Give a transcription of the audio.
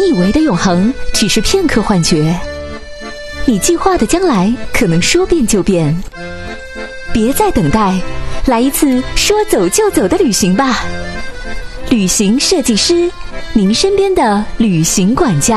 你以为的永恒只是片刻幻觉，你计划的将来可能说变就变。别再等待，来一次说走就走的旅行吧。旅行设计师，您身边的旅行管家。